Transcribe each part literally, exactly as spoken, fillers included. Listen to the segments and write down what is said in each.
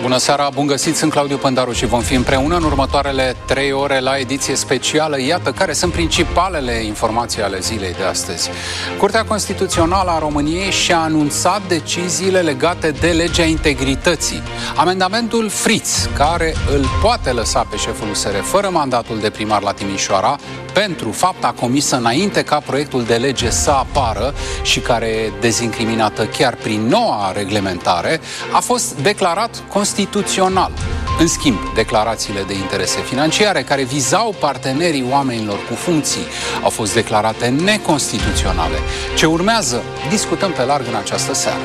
Bună seara, bun găsit, sunt Claudiu Pândaru și vom fi împreună în următoarele trei ore la ediție specială. Iată care sunt principalele informații ale zilei de astăzi. Curtea Constituțională a României și-a anunțat deciziile legate de legea integrității. Amendamentul Fritz, care îl poate lăsa pe șeful U S R fără mandatul de primar la Timișoara pentru fapta comisă înainte ca proiectul de lege să apară și care e dezincriminată chiar prin noua reglementare, a fost declarat constituțional. În schimb, declarațiile de interese financiare care vizau partenerii oamenilor cu funcții au fost declarate neconstituționale. Ce urmează, discutăm pe larg în această seară.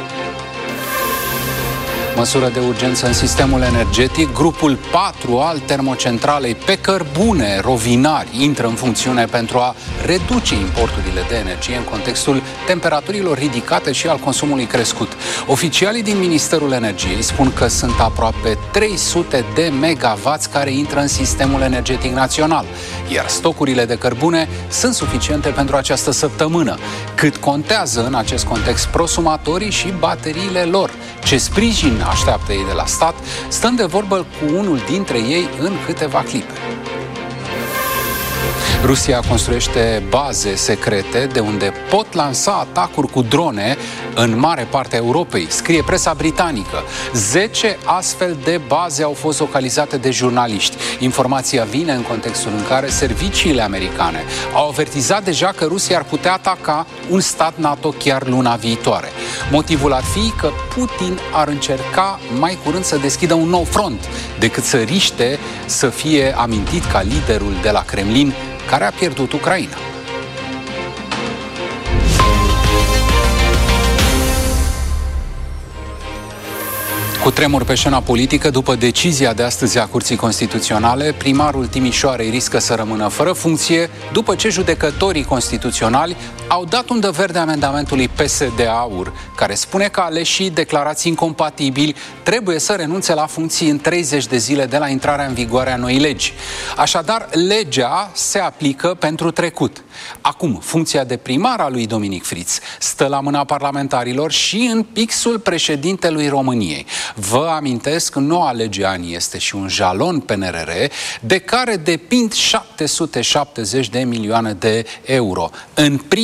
Măsură de urgență în sistemul energetic, grupul patru al termocentralei pe cărbune Rovinari intră în funcțiune pentru a reduce importurile de energie în contextul temperaturilor ridicate și al consumului crescut. Oficialii din Ministerul Energiei spun că sunt aproape trei sute de megawatts care intră în sistemul energetic național, iar stocurile de cărbune sunt suficiente pentru această săptămână. Cât contează în acest context prosumatorii și bateriile lor? Ce sprijin așteaptă ei de la stat? Stăm de vorbă cu unul dintre ei în câteva clipe. Rusia construiește baze secrete de unde pot lansa atacuri cu drone în mare parte a Europei, scrie presa britanică. Zece astfel de baze au fost localizate de jurnaliști. Informația vine în contextul în care serviciile americane au avertizat deja că Rusia ar putea ataca un stat NATO chiar luna viitoare. Motivul ar fi că Putin ar încerca mai curând să deschidă un nou front, decât să riște să fie amintit ca liderul de la Kremlin care a pierdut Ucraina. Cu tremur pe scena politică, după decizia de astăzi a Curții Constituționale, primarul Timișoarei riscă să rămână fără funcție după ce judecătorii constituționali au dat undă verde amendamentului P S D AUR, care spune că aleșii declarați incompatibili trebuie să renunțe la funcții în treizeci de zile de la intrarea în vigoare a noii legi. Așadar, legea se aplică pentru trecut. Acum, funcția de primar a lui Dominic Fritz stă la mâna parlamentarilor și în pixul președintelui României. Vă amintesc, noua lege ANI este și un jalon P N R R de care depind șapte sute șaptezeci de milioane de euro. În